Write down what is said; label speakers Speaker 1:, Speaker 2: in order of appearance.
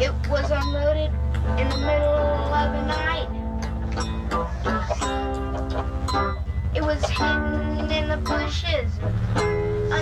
Speaker 1: It was unloaded in the middle of the night. It was hidden in the bushes.